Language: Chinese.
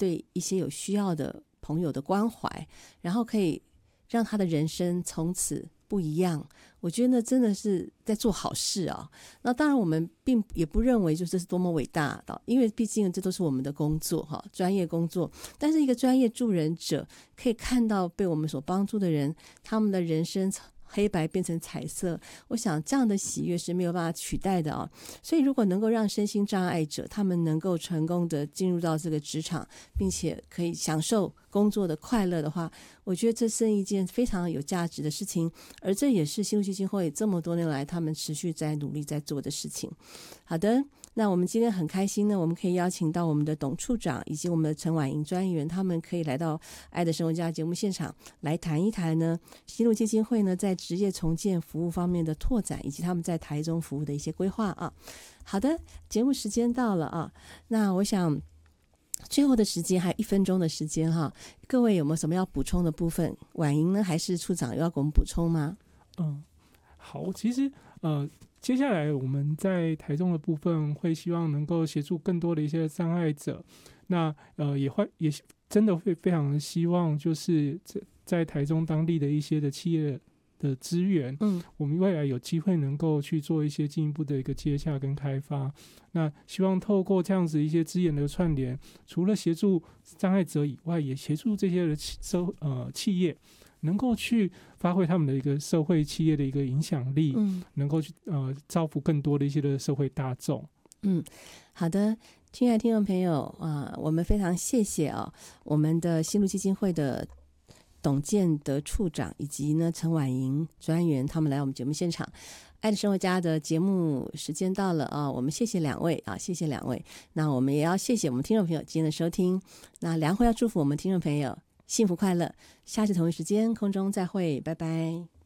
对一些有需要的朋友的关怀，然后可以让他的人生从此不一样。我觉得真的是在做好事啊。那当然我们也不认为就这是多么伟大的，因为毕竟这都是我们的工作哈，专业工作。但是一个专业助人者可以看到被我们所帮助的人，他们的人生黑白变成彩色，我想这样的喜悦是没有办法取代的啊。所以如果能够让身心障碍者他们能够成功的进入到这个职场，并且可以享受工作的快乐的话，我觉得这是一件非常有价值的事情，而这也是新路基金会这么多年来他们持续在努力在做的事情。好的，那我们今天很开心呢，我们可以邀请到我们的董处长以及我们的陈婉莹专员，他们可以来到爱的生活家节目现场来谈一谈呢新路基金会呢在职业重建服务方面的拓展，以及他们在台中服务的一些规划啊。好的，节目时间到了啊，那我想最后的时间还有1分钟的时间哈，各位有没有什么要补充的部分？婉莹呢，还是处长要给我们补充吗？ 好，其实接下来我们在台中的部分会希望能够协助更多的一些障碍者，那也真的会非常的希望就是在台中当地的一些的企业的资源，我们未来有机会能够去做一些进一步的一个接洽跟开发。那希望透过这样子一些资源的串联，除了协助障碍者以外，也协助这些的企业能够去发挥他们的一个社会企业的一个影响力，能够去造福更多的一些的社会大众。 好的，亲爱的听众朋友我们非常谢谢我们的新路基金会的董建德处长以及呢陈婉莹专员，他们来我们节目现场。爱的生活家的节目时间到了我们谢谢两位谢谢两位。那我们也要谢谢我们听众朋友今天的收听。那良会要祝福我们听众朋友幸福快乐，下次同一时间空中再会，拜拜。